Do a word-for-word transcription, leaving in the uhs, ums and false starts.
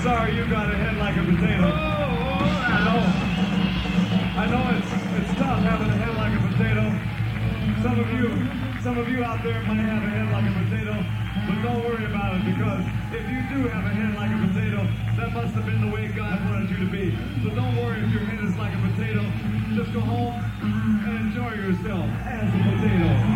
sorry you got a head like a potato. I know. I know it's it's tough having a head like a potato. Some of you, some of you out there might have a head like a potato, but don't worry about it, because if you do have a head like a potato, that must have been the way God wanted you to be. So don't worry if your head is like a potato. Just go home and enjoy yourself as a potato.